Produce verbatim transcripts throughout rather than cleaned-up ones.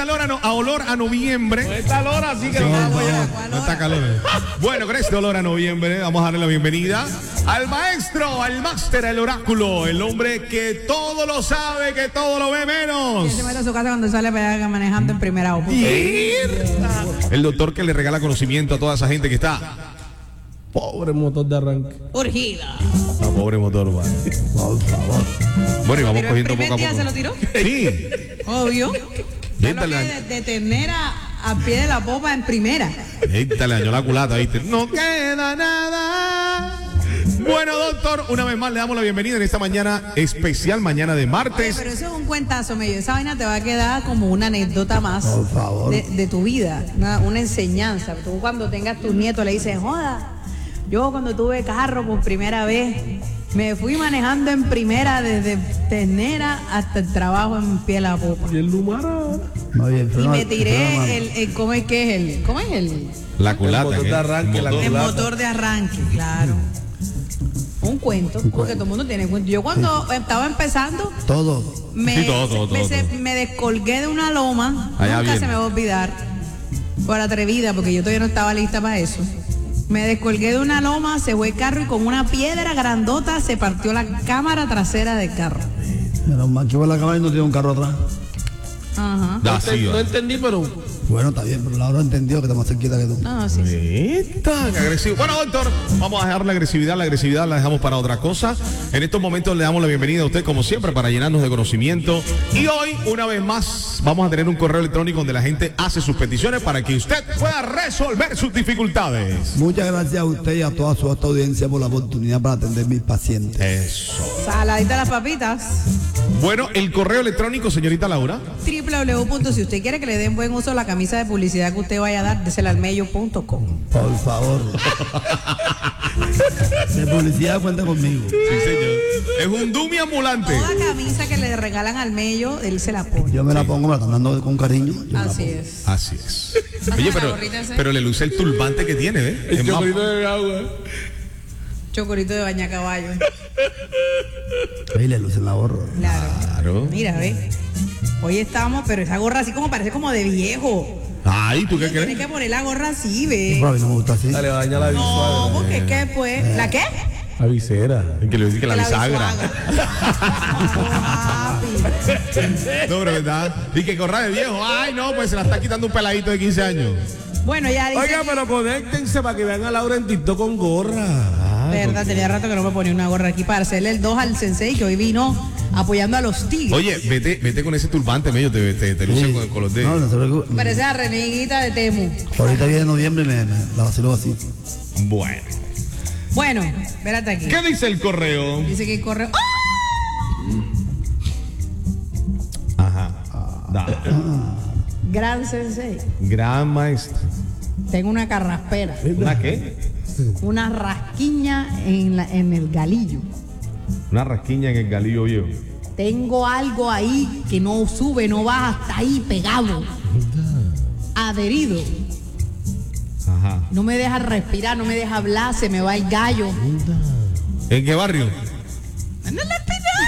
olor a, no, a olor a noviembre. No está olor así que Sí, no, no, vamos no, allá. no está calor. Bueno, con este olor a noviembre vamos a darle la bienvenida al maestro, al máster, al oráculo, el hombre que todo lo sabe, que todo lo ve menos. Que se mete a su casa cuando sale para allá manejando en primera opa. El doctor que le regala conocimiento a toda esa gente que está. Pobre motor de arranque. Urgida. Ah, pobre motor, vale. Por favor. Bueno, y vamos ¿Pero el cogiendo primer poco a día poco. se lo tiró? Sí. Obvio. Ya lo que Éntale. de, de ternera a pie de la popa en primera. Éntale, dañó la culata, ¿viste? No queda nada. Bueno, doctor, una vez más le damos la bienvenida en esta mañana especial, mañana de Oye, martes. pero eso es un cuentazo, medio. Esa vaina te va a quedar como una anécdota más Por favor. de, de tu vida, una, una enseñanza. Tú cuando tengas tus nietos le dices, joda, yo cuando tuve carro por primera vez, me fui manejando en primera desde ternera hasta el trabajo en pie de la popa. Y el Lumara. Muy bien, Y freno- me freno, tiré mano. el, el, ¿cómo es que es el? ¿Cómo es el? La culata. El motor ¿qué? de arranque, la Motor. El culata. motor de arranque, claro. Un cuento, porque todo el mundo tiene cuento. Yo cuando estaba empezando, Todo. me, Sí, todo, todo, me, todo, se- todo. me descolgué de una loma. Allá Nunca viene. se me va a olvidar. Por atrevida, porque yo todavía no estaba lista para eso. Me descolgué de una loma, se fue el carro y con una piedra grandota se partió la cámara trasera del carro. Menos mal que va la cámara y no tiene un carro atrás. Ajá. Da, No, sí, ent- no va. entendí, pero Bueno, está bien, pero Laura entendió que está más cerquita que tú. No, sí, sí. Esta, qué agresivo. Bueno, doctor, vamos a dejar la agresividad. La agresividad la dejamos para otra cosa. En estos momentos le damos la bienvenida a usted, como siempre, para llenarnos de conocimiento. Y hoy, una vez más, vamos a tener un correo electrónico donde la gente hace sus peticiones para que usted pueda resolver sus dificultades. Muchas gracias a usted y a toda su alta audiencia por la oportunidad para atender mis pacientes. Eso. Saladita las papitas. Bueno, el correo electrónico, señorita Laura. www. Si usted quiere que le den buen uso a la camisa de publicidad que usted vaya a dar, désela al medio punto com. Por favor. De publicidad cuenta conmigo. Sí, señor. Es un dummy ambulante. Toda camisa que le regalan al medio, él se la pone. Yo me la pongo, me la están dando con cariño. yo me la Así pongo. es. Así es. Pásame Oye, la pero, gorrita esa. pero le luce el turbante que tiene, ¿eh? el Es más- chocolito de agua. Chocorito de baña caballo. Ahí le lucen la gorra. Claro. Claro. Mira, ve. Hoy estamos, pero esa gorra así como parece como de viejo. Ay, ¿tú qué Tienes crees? que poner la gorra así, Pero a ve. mí no me gusta así. Dale, va a dañar la No, visual. porque es que después. ¿La qué? La visera. Que le dice que la bisagra. Papi. No, pero verdad. Y que corra de viejo. Ay, no, pues se la está quitando un peladito de quince años. Bueno, ya dice. Oiga, pero conéctense para que vean a Laura en TikTok con gorra. Verdad, tenía rato que no me ponía una gorra aquí para hacerle el dos al sensei que hoy vino apoyando a los tigres. Oye, vete, vete con ese turbante medio, te, te, te luce Sí. con, con los No, dedos. no se preocupe. Parece la reneguita de Temu. Ahorita viene noviembre y me, me la vacilo así. Bueno. Bueno, espérate aquí. ¿Qué dice el correo? Dice que corre. Ajá. Da. Gran sensei. Gran maestro. Tengo una carraspera, ¿Una qué? una rasquiña en, la- en el galillo. Una rasquiña en el galillo viejo. Tengo algo ahí que no sube, no baja, hasta ahí pegado, adherido. Ajá. No me deja respirar, no me deja hablar, se me va el gallo. ¿En qué barrio? ¡En el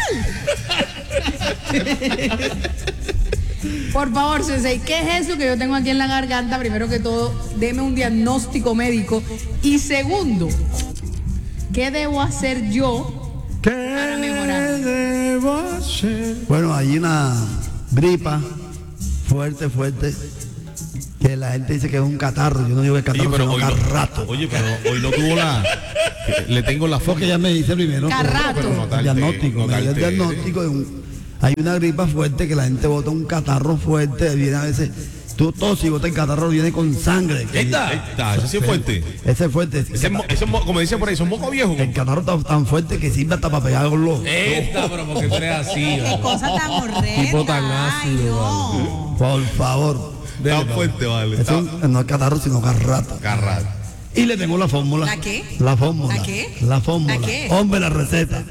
hospital! Por favor, sensei, ¿qué es eso que yo tengo aquí en la garganta? Primero que todo, deme un diagnóstico médico. Y segundo, ¿qué debo hacer yo para mejorar? debo hacer? Bueno, hay una gripa fuerte, fuerte, que la gente dice que es un catarro. Yo no digo que es Oye, catarro, pero sino hoy no, carrato. oye, pero hoy no tuvo la. Le tengo la foto. Porque ella me dice primero. Carrato. pero- No tal el diagnóstico. te- no me tal dio el te- diagnóstico de un- hay una gripa fuerte que la gente bota un catarro fuerte. Viene a veces. Tú tos y bota el catarro, viene con sangre. que- Esta, esta, ese sí es fuerte. Ese es fuerte. Ese, es mo- ese es mo- como dicen por ahí, son moco viejo. El catarro tan, tan fuerte que sirve hasta para pegar con los. Esta, pero porque tú eres así. Qué cosa tan horrenda. Tipo tan Ay, ácido, no. Por favor. Tan fuerte, vale. Es un- no es catarro, sino carrato. Carrado. Y le tengo la fórmula. ¿La qué? La fórmula. ¿La qué? La fórmula. ¿La qué? Hombre, la receta.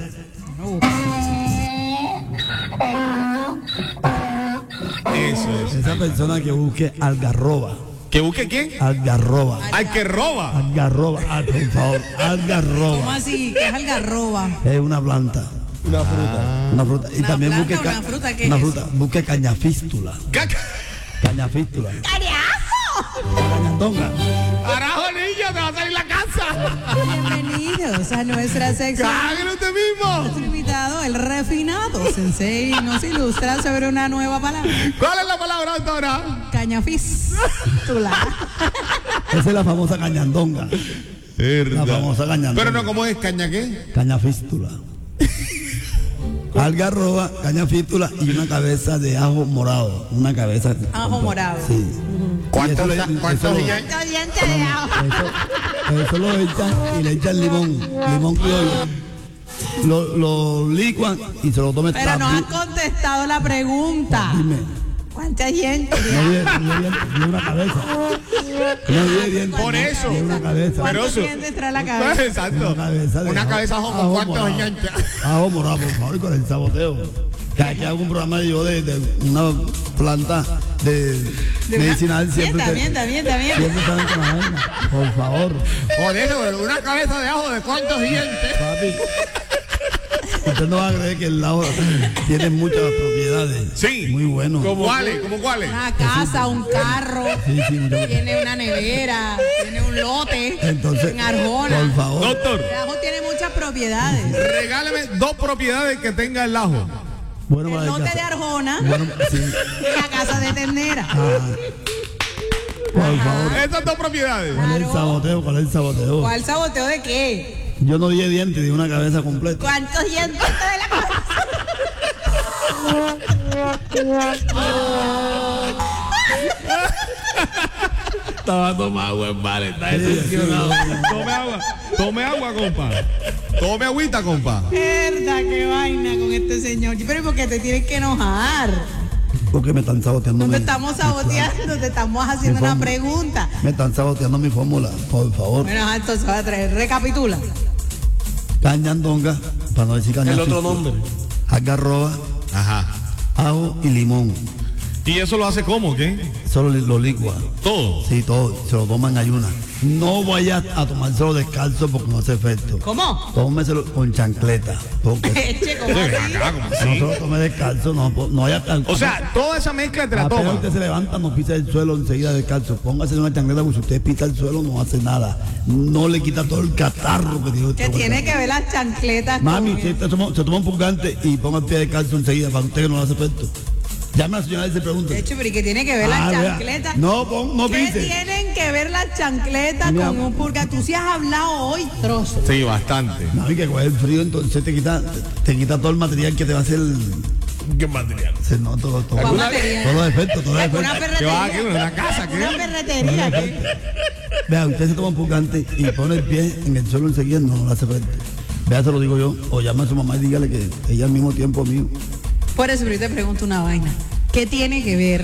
Eso es. Esa persona que busque algarroba. ¿Que busque quién? Algarroba. Al que roba. Algarroba. Ah, por favor. ¿Cómo Algarroba. así? ¿Qué es algarroba? Es una planta. Una fruta. Una fruta. Y ¿Una también planta busque. o una fruta? ¿Qué una es fruta. Busque cañafístula. Caca. Caña fístula. ¡Carajo! Cañandonga. Carajo, niño, te vas a salir la casa. Bienvenidos a nuestra sección. ¡Cágale usted mismo! Nuestro invitado, el refinado Sensei, nos ilustra sobre una nueva palabra. ¿Cuál es la palabra, doctora? Cañafístula. Esa es la famosa cañandonga. La famosa cañandonga. Pero no, ¿cómo es? ¿Caña qué? Caña fístula. Algarroba, caña fístula y una cabeza de ajo morado. Una cabeza. Ajo morado. Sí. ¿Cuántos Y eso le- cuántos eso lo- días? Estos dientes de ajo. Eso, eso lo echan y le echan limón, limón criollo. Lo, lo licuan y se lo toman. Pero no has contestado la pregunta. Dime. ¿Cuánta gente? No viene, no viene, viene una cabeza. No viene bien. Por eso. Viene una cabeza. Pero ¿Cuántos eso- dientes trae la cabeza? Exacto. Una cabeza de Una ajo- cabeza ajo con ajo cuántos morado. dientes. Ajo morado, por favor, y con el saboteo. Que aquí hago un programa yo de, de una planta de, De una- medicinal siempre. Bien, te- bien, bien, bien, bien. Siempre saben con la vaina. Por favor, Por eso, una cabeza de ajo de cuántos dientes. papi. Usted no va a creer que el ajo tiene muchas propiedades. Sí. Muy bueno. ¿Cómo cuáles? ¿Cómo cuáles? Una casa, un carro, Sí, sí, muchas- tiene una nevera, tiene un lote Entonces, en Arjona. por favor. Doctor, El ajo tiene muchas propiedades. regáleme dos propiedades que tenga el ajo. Bueno, El para lote de casa. Arjona Bueno, sí. y la casa de Ternera. Ah. Por favor. Esas dos propiedades. ¿Cuál es el Claro. saboteo? ¿Cuál es el saboteo? ¿Cuál saboteo de qué? Yo no di dientes, di una cabeza completa. ¿Cuántos dientes de la cabeza? Estaba tomando agua en vale, está Sí, decepcionado. sí. Tome agua. Tome agua, compa. Tome agüita, compa. Verdad, qué vaina con este señor. Pero ¿y por qué te tienes que enojar? Porque me están saboteando. No te mi- estamos saboteando, te estamos haciendo Mi una fórmula. pregunta. Me están saboteando mi fórmula, por favor. Bueno, ajá, entonces va a traer, recapitula. Cañandonga, para no decir caña El otro fístula. nombre. Algarroba, Ajá. ajo y limón. ¿Y eso lo hace cómo, qué? Solo li- lo licua. Todo. Sí, todo. Se lo toman en ayuna. No vaya a tomárselo descalzo porque no hace efecto. ¿Cómo? Tómeselo con chancleta. Porque Eche, ¿cómo Ven así? acá, ¿cómo no así? se lo tome descalzo, no, no vaya a... O sea, toda esa mezcla te la apenas toma. usted se levanta, no pisa el suelo enseguida descalzo. Póngase en una chancleta porque si usted pisa el suelo no hace nada. No le quita todo el catarro que tiene usted. Que tiene que ver las chancletas. Mami, con- si usted toma- se toma un purgante y ponga el pie descalzo enseguida para usted que no le hace efecto. Llame a la señora y se pregunta. De hecho, pero ¿y qué tiene que ver las Ah, vea. chancletas? No, pon- no ¿Qué pise. tienen que ver las chancletas Mi con amor. un purga? Tú sí has hablado hoy, trozo. Sí, bastante. Mami, que con el frío entonces te quita, te, te quita todo el material que te va a hacer. ¿Qué material? Se, no, todo, todo, ¿Cuál todo, material? todos los efectos, todos los Es una efectos. ¿Qué va aquí? ferretería. ¿Una casa? ¿Qué? Una ferretería. ¿qué? Vea, usted se toma un purgante y pone el pie en el suelo enseguida, no le hace frente. Vea, se lo digo yo. O llama a su mamá y dígale que ella al mismo tiempo mío. Por eso yo te pregunto una vaina. ¿Qué tiene que ver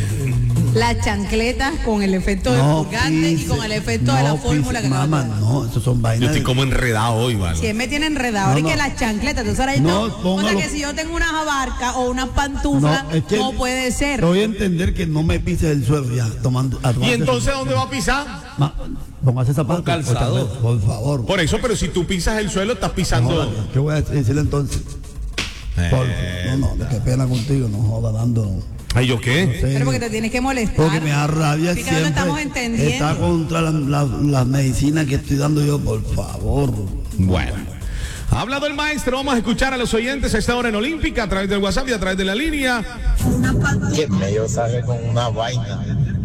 las chancletas con el efecto del purgante y pise, con el efecto de la no fórmula pise, que acabas de mamá, dar? no, eso son Yo vainas. estoy de- como enredado hoy, ¿vale? Si él me tiene enredado, No, y no. que las chancletas, entonces ahora yo No, tengo- o póngalo. sea que si yo tengo unas abarcas o unas pantuflas, no, es que puede ser. Te voy a entender que no me pises el suelo ya, tomando. a ¿Y tomarte- entonces dónde va a pisar? Ma- Póngase zapatos. Con calzado. otra vez, por favor. Por eso, pero si tú pisas el suelo, estás No, pisando. ¿qué voy a decirle entonces? Por- no, no, qué pena contigo, no joda dando. ¿Ay, yo qué? Pero porque te tienes que molestar. Porque me da rabia Pica, no siempre. estamos entendiendo. Está contra las la, la medicinas que estoy dando yo, por favor. Bueno. Ha hablado el maestro, vamos a escuchar a los oyentes a esta hora en Olímpica a través del WhatsApp y a través de la línea. Que medio sale con una vaina.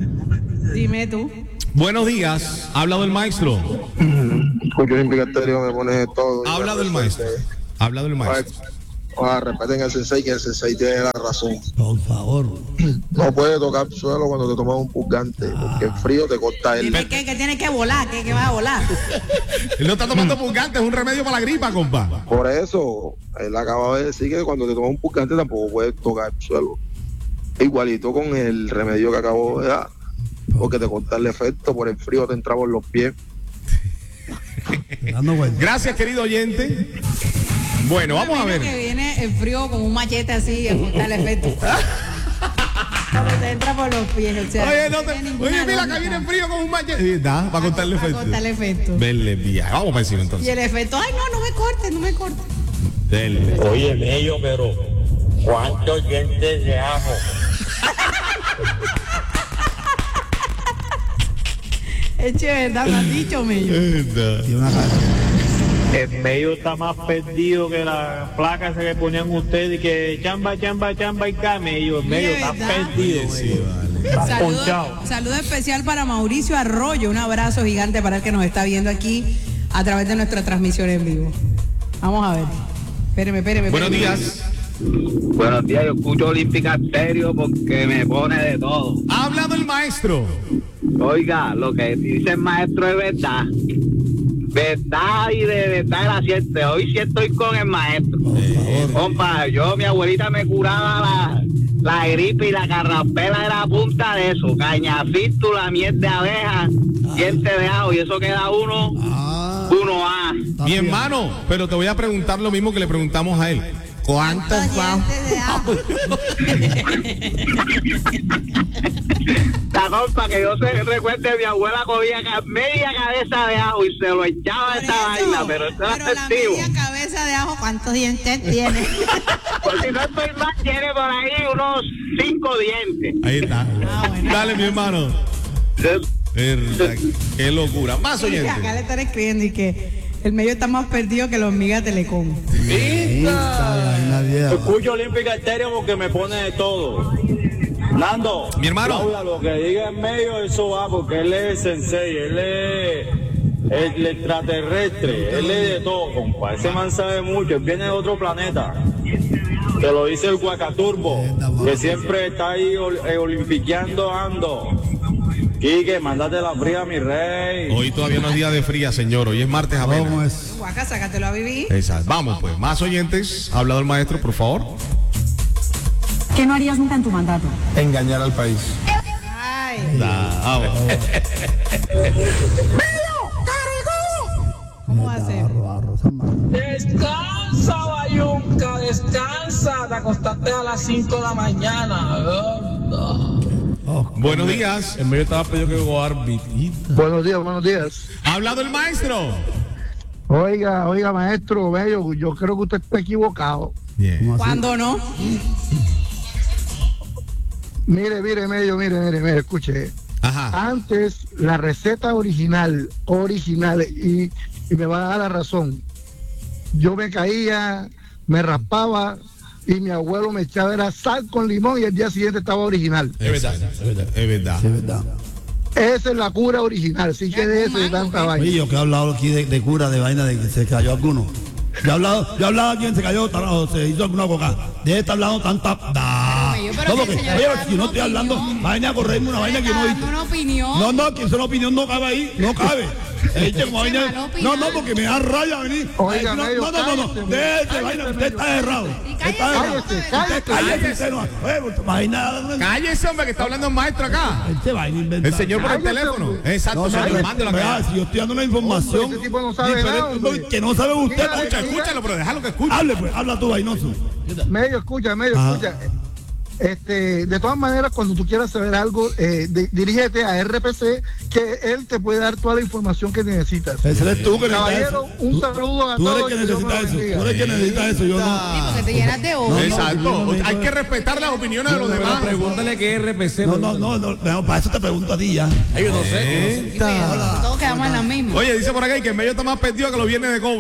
Dime tú. Buenos días, ha hablado el maestro. Porque Olímpica Estéreo me pone todo. Ha hablado el maestro. Ha hablado el maestro. Ojalá respeten al sensei, que el sensei tiene la razón. Por favor. No puedes tocar suelo cuando te tomas un purgante, porque el frío te corta el... Dime que, que tienes que volar, que, que vas a volar. Él no está tomando purgante, es un remedio para la gripa, compa. Por eso, él acaba de decir que cuando te tomas un purgante tampoco puedes tocar el suelo. Igualito con el remedio que acabo de dar, porque te corta el efecto, por el frío te entra por los pies. Dando vueltas. Gracias, querido oyente. Bueno, vamos a Me imagino ver. que viene el frío con un machete así, a cortar el efecto. Cuando te entra por los pies, o sea, Oye, no tiene te, ninguna oye, mira, lógica. que viene frío con un machete. Eh, Da, para contarle Para efecto. cortarle efecto. Denle viaje. Vamos para encima Y entonces. el efecto, ay, no, no me cortes, no me cortes. Denle. Oye, bello, pero ¿cuántos dientes de ajo? Eche, ¿verdad? Me has dicho, Mello. Y una cara. El medio está más perdido que la placa esa que ponían ustedes y que chamba, chamba, chamba y camello. El medio Sí, está ¿verdad? perdido. Sí, vale. Está Saludo, ponchado. saludo especial para Mauricio Arroyo. Un abrazo gigante para el que nos está viendo aquí a través de nuestra transmisión en vivo. Vamos a ver. Espéreme, espéreme. Buenos espéreme. días. Buenos días, yo escucho Olímpica Estéreo porque me pone de todo. Ha hablado el maestro. Oiga, lo que dice el maestro es verdad. Verdad y de verdad graciente. Hoy sí estoy con el maestro. Compa, yo, mi abuelita me curaba la, la gripe y la carraspera era a punta de eso. Cañafístula, miel de abeja, diente de ajo y eso queda uno, Ah, uno A. está Mi bien. hermano, pero te voy a preguntar lo mismo que le preguntamos a él. ¿Cuántos va? La compa que yo se recuerde, mi abuela cogía ca- media cabeza de ajo y se lo echaba a esa vaina, pero eso era pero la efectivo. media cabeza de ajo, ¿cuántos dientes tiene? Pues si no estoy mal, tiene por ahí unos cinco dientes. Ahí está. Ah, bueno. Dale, mi hermano. Verdad, qué locura. Más Acá oyentes. le están escribiendo y que el medio está más perdido que la hormiga Telecom. Esta vaina vieja. Escucho Olímpica Estéreo porque me pone de todo. Nando, Mi hermano. Claudia, lo que diga en medio, eso va, porque él es el sensei, él es el extraterrestre, él es de todo, compa. Ese man sabe mucho, él viene de otro planeta. Te lo dice el Guacaturbo, que siempre está ahí ol- eh, olimpiqueando ando. Quique, mándate la fría, mi rey. Hoy todavía no es día de fría, señor. Hoy es martes ¿Cómo apenas. es? Guaca, sácatelo a vivir. Exacto. Vamos, pues. Más oyentes. Ha hablado el maestro, por favor. ¿Qué no harías nunca en tu mandato? Engañar al país. Ay. Vamos. ¿Cómo va a ser? Arro, arro, esa madre. Descansa, Bayunca, descansa. Te acostaste a las cinco de la mañana. Oh, Buenos días. En medio estaba pedido que jugar beat. Buenos días, buenos días. Ha hablado el maestro. Oiga, oiga, maestro Bello, yo creo que usted está equivocado. ¿cómo así? ¿Cuándo no? Mire, mire, medio, mire, mire, mire, escuche. Ajá. Antes, la receta original, original, y, y me va a dar la razón. Yo me caía, me raspaba, y mi abuelo me echaba era sal con limón y el día siguiente estaba original. Es verdad, es verdad. Es verdad. Sí, es verdad. Esa es la cura original, sí que de eso y de tanta Oye, vaina. yo que he hablado aquí de, de cura, de vaina, de que se cayó alguno. Yo he hablado, yo he hablado a quien se cayó, tan- o se hizo alguna coca. De esta hablando tanta. Da. Pero, pero No, que porque, el señor oye, está si yo no dando estoy hablando, opinión. vaina a correrme una vaina que no Está oíste. dando una opinión. No, no, que esa opinión no cabe ahí, no cabe. Eche, Eche, vaina- malo no, opinar. no, porque me da raya venir. Oiga, no, medio, no, no, no, cállese, no, de ese vaina, usted está errado. Sí, Usted está cállese, errado. cállese, Usted cállese. cállese, usted no. Oye, vaina. Cállese, hombre, que está hablando el maestro acá. Este vaina inventado. El señor por el Cállese, teléfono. hombre. Exacto, No, no, señor, no, mándelo vea, acá. si yo estoy dando una información Hombre, ese tipo no sabe diferente, nada, hombre. que no sabe usted, Dígale, escucha, dígale. Escúchalo, pero déjalo que escuche. hable pues, habla tú, vainoso. Medio, escucha, medio, Ajá. escucha. Este, de todas maneras, cuando tú quieras saber algo, eh, di- dirígete a R P C, que él te puede dar toda la información que necesitas. Ese eres tú que necesitas Caballero, eso. un Tú- saludo a Tú eres todos. que y Dios me necesitas los eso. bendiga. Tú eres que necesitas eso, yo no. Sí, porque te llenas de odio. Exacto. no, no, Hay no, que no. respetar las opiniones de los Pero demás. pregúntale qué es R P C. No, no, no, no, no, para eso te pregunto a ti ya. Ay, yo no sé. Esta. Todos quedamos en la misma. Oye, dice por acá que el medio está más perdido que los viernes de cobre.